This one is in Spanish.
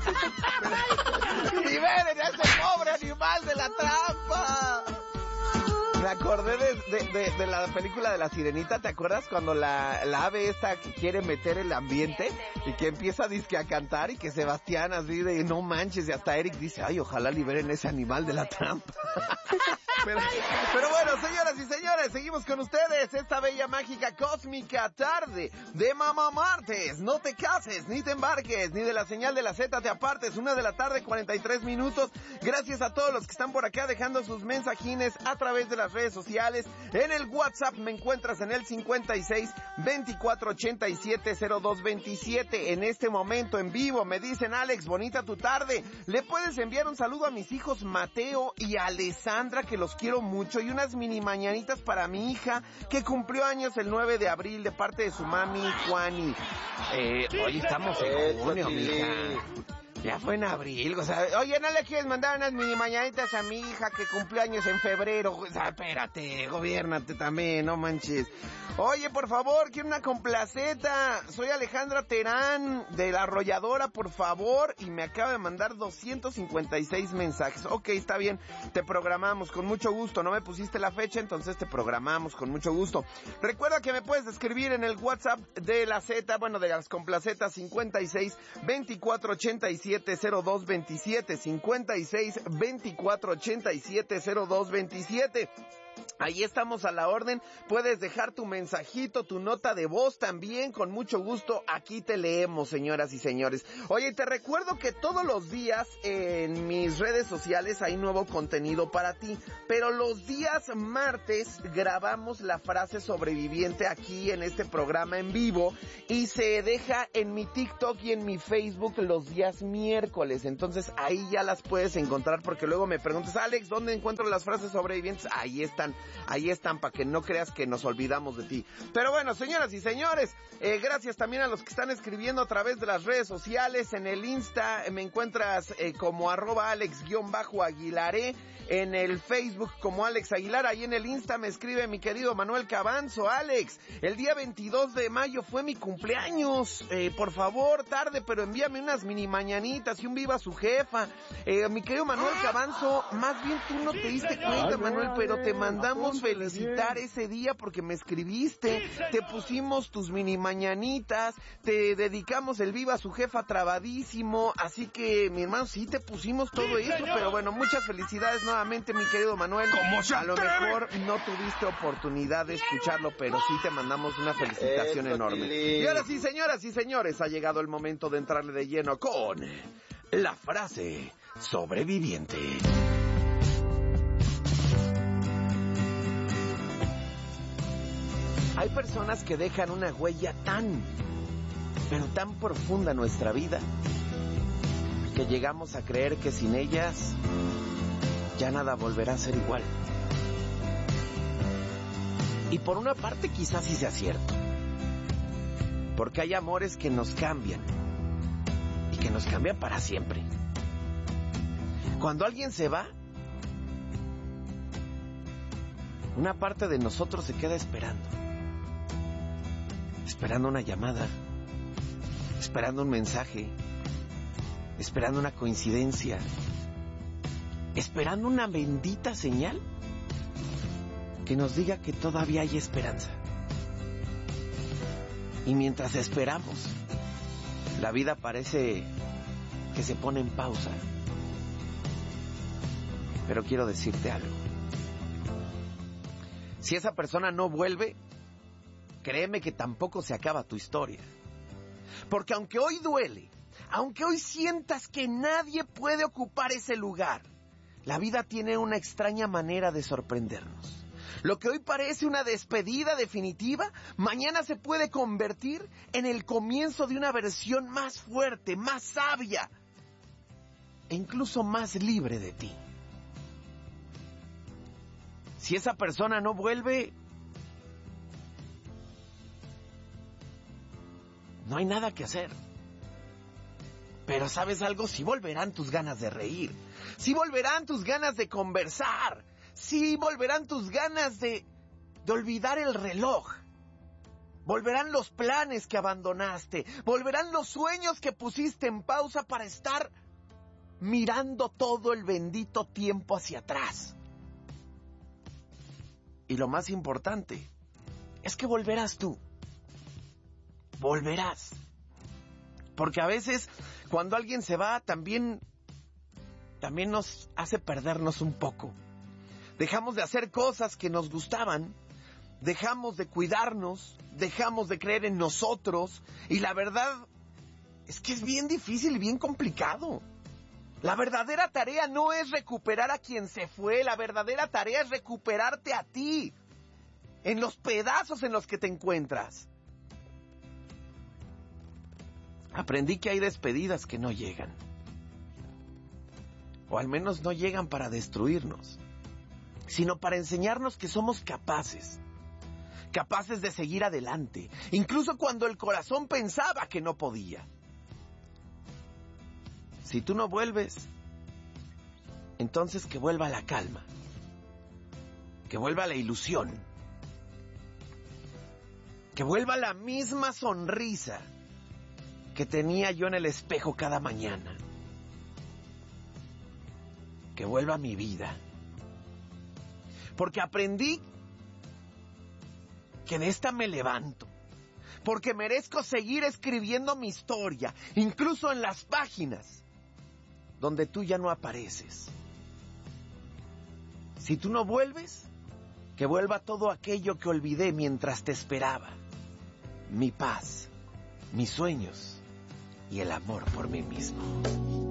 ¡Liberen a ese pobre animal de la trampa! Me acordé de la película de La Sirenita. ¿Te acuerdas cuando la ave esta quiere meter el ambiente y que empieza disque a cantar y que Sebastián así de no manches, y hasta Eric dice, ay, ojalá liberen ese animal de la trampa? Pero bueno, señoras y señores, seguimos con ustedes esta bella, mágica, cósmica tarde de Mamá Martes. No te cases, ni te embarques, ni de la señal de la Z te apartes. 1:43 p.m. Gracias a todos los que están por acá dejando sus mensajines a través de las redes sociales. En el WhatsApp me encuentras en el 56 24 87 02 27. En este momento en vivo me dicen, Alex, bonita tu tarde. ¿Le puedes enviar un saludo a mis hijos Mateo y Alessandra, que los quiero mucho, y unas mini mañanitas para mi hija que cumplió años el 9 de abril de parte de su mami Juani? Hoy estamos en junio, mija. Ya fue en abril, o sea, oye, ¿no le quieres mandar unas mini mañanitas a mi hija que cumplió años en febrero? O sea, espérate, gobiérnate también, no manches. Oye, por favor, quiero una complaceta. Soy Alejandra Terán de La Arrolladora, por favor, y me acaba de mandar 256 mensajes. Ok, está bien, te programamos con mucho gusto. No me pusiste la fecha, entonces te programamos con mucho gusto. Recuerda que me puedes escribir en el WhatsApp de la Z, bueno, de las complacetas, 56 24 87 02 27, 56 24 87 02 27. Ahí estamos a la orden. Puedes dejar tu mensajito, tu nota de voz también, con mucho gusto. Aquí te leemos, señoras y señores. Oye, te recuerdo que todos los días en mis redes sociales hay nuevo contenido para ti, pero los días martes grabamos la frase sobreviviente aquí en este programa en vivo y se deja en mi TikTok y en mi Facebook los días miércoles. Entonces ahí ya las puedes encontrar, porque luego me preguntas, Alex, ¿dónde encuentro las frases sobrevivientes? Ahí están, para que no creas que nos olvidamos de ti. Pero bueno, señoras y señores, gracias también a los que están escribiendo a través de las redes sociales. En el Insta me encuentras como @Alex_Aguilaré, en el Facebook como Alex Aguilar. Ahí en el Insta me escribe mi querido Manuel Cabanzo. Alex, el día 22 de mayo fue mi cumpleaños. Por favor, tarde, pero envíame unas mini mañanitas y un viva su jefa. Mi querido Manuel Cabanzo, más bien tú no te diste cuenta, Manuel, pero te mandamos felicitar ese día porque me escribiste, te pusimos tus mini mañanitas, te dedicamos el viva su jefa trabadísimo, así que, mi hermano, sí te pusimos todo eso, pero bueno, muchas felicidades nuevamente, mi querido Manuel. A lo mejor no tuviste oportunidad de escucharlo, pero sí te mandamos una felicitación enorme. Y ahora sí, señoras y señores, ha llegado el momento de entrarle de lleno con la frase sobreviviente. Hay personas que dejan una huella pero tan profunda en nuestra vida, que llegamos a creer que sin ellas ya nada volverá a ser igual. Y por una parte quizás sí sea cierto, porque hay amores que nos cambian, y que nos cambian para siempre. Cuando alguien se va, una parte de nosotros se queda esperando una llamada, esperando un mensaje, esperando una coincidencia, esperando una bendita señal que nos diga que todavía hay esperanza. Y mientras esperamos, la vida parece que se pone en pausa. Pero quiero decirte algo. Si esa persona no vuelve, créeme que tampoco se acaba tu historia. Porque aunque hoy duele, aunque hoy sientas que nadie puede ocupar ese lugar, la vida tiene una extraña manera de sorprendernos. Lo que hoy parece una despedida definitiva, mañana se puede convertir en el comienzo de una versión más fuerte, más sabia e incluso más libre de ti. Si esa persona no vuelve, no hay nada que hacer. Pero ¿sabes algo? Sí volverán tus ganas de reír. Sí volverán tus ganas de conversar. Sí volverán tus ganas de olvidar el reloj. Volverán los planes que abandonaste. Volverán los sueños que pusiste en pausa para estar mirando todo el bendito tiempo hacia atrás. Y lo más importante es que volverás tú. Volverás. Porque a veces cuando alguien se va también nos hace perdernos un poco. Dejamos de hacer cosas que nos gustaban. Dejamos de cuidarnos, dejamos de creer en nosotros, y la verdad es que es bien difícil y bien complicado. La verdadera tarea no es recuperar a quien se fue, la verdadera tarea es recuperarte a ti, en los pedazos en los que te encuentras. Aprendí que hay despedidas que no llegan, o al menos no llegan para destruirnos, sino para enseñarnos que somos capaces de seguir adelante, incluso cuando el corazón pensaba que no podía. Si tú no vuelves, entonces que vuelva la calma, que vuelva la ilusión, que vuelva la misma sonrisa que tenía yo en el espejo cada mañana, que vuelva mi vida, porque aprendí que de esta me levanto, porque merezco seguir escribiendo mi historia, incluso en las páginas donde tú ya no apareces. Si tú no vuelves, que vuelva todo aquello que olvidé mientras te esperaba, mi paz, mis sueños y el amor por mí mismo.